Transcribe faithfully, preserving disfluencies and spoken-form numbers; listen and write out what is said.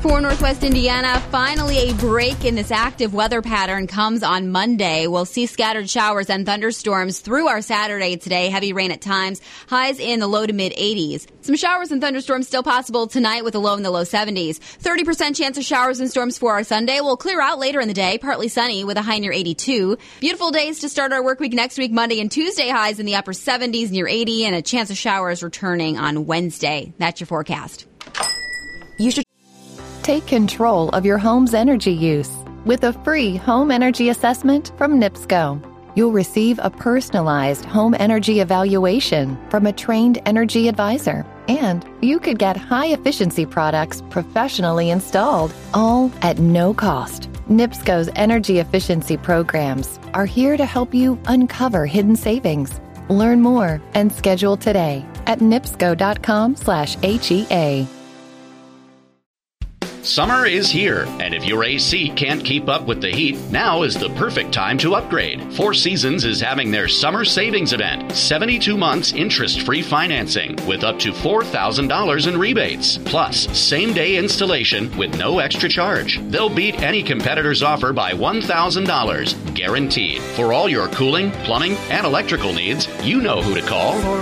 For Northwest Indiana, finally a break in this active weather pattern comes on Monday. We'll see scattered showers and thunderstorms through our Saturday today. Heavy rain at times. Highs in the low to mid eighties. Some showers and thunderstorms still possible tonight with a low in the low seventies. thirty percent chance of showers and storms for our Sunday. We'll clear out later in the day, partly sunny with a high near eighty-two. Beautiful days to start our work week next week, Monday and Tuesday. Highs in the upper seventies near eighty, and a chance of showers returning on Wednesday. That's your forecast. You should take control of your home's energy use with a free home energy assessment from NIPSCO. You'll receive a personalized home energy evaluation from a trained energy advisor, and you could get high-efficiency products professionally installed, all at no cost. NIPSCO's energy efficiency programs are here to help you uncover hidden savings. Learn more and schedule today at nipsco.com slash HEA. Summer is here, and if your A C can't keep up with the heat, now is the perfect time to upgrade. Four Seasons is having their summer savings event, seventy-two months interest-free financing with up to four thousand dollars in rebates, plus same-day installation with no extra charge. They'll beat any competitor's offer by one thousand dollars, guaranteed. For all your cooling, plumbing, and electrical needs, you know who to call.